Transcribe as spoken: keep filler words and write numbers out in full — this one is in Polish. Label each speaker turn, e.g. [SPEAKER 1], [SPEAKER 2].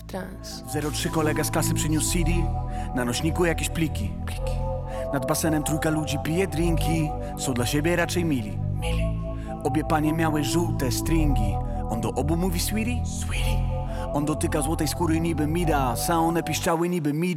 [SPEAKER 1] Trans.
[SPEAKER 2] zero trzy kolega z klasy przyniósł C D, na nośniku jakieś pliki. pliki. Nad basenem trójka ludzi pije drinki, są dla siebie raczej mili. mili. Obie panie miały żółte stringi, on do obu mówi sweetie. sweetie. On dotyka złotej skóry niby Midas, a one piszczały niby Midas.